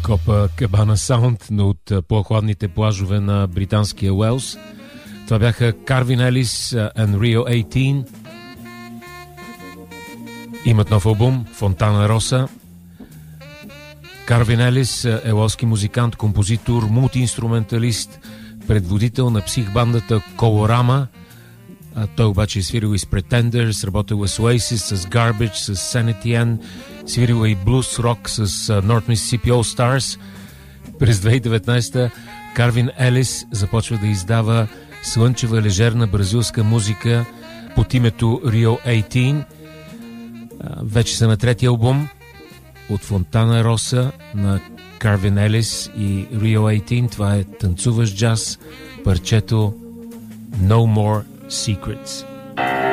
Копакабана Саунд, но от по-хладните плажове на британския Уелс. Това бяха Карвин Елис and Rio 18. Имат нов албум Фонтана Роса. Карвин Елис е уелски музикант, композитор, мултиинструменталист, предводител на психбандата Колорама. Той обаче е свирил и с Pretenders, работил с Oasis, с Garbage, с Sanity, свирил и блюз рок с North Mississippi All Stars. През 2019 Карвин Елис започва да издава слънчева лежерна бразилска музика под името Rio 18. Вече са на третия албум от Фонтана Роса на Карвин Елис и Rio 18. Това е танцуващ джаз, парчето No More Secrets.